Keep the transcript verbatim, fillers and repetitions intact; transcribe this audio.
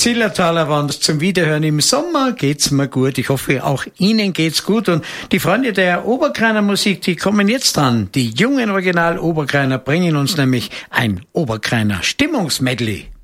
Zillertaler waren das zum Wiederhören. Im Sommer geht's mir gut. Ich hoffe, auch Ihnen geht's gut. Und die Freunde der Oberkreiner Musik, die kommen jetzt dran. Die jungen Original Oberkreiner bringen uns nämlich ein Oberkreiner Stimmungsmedley.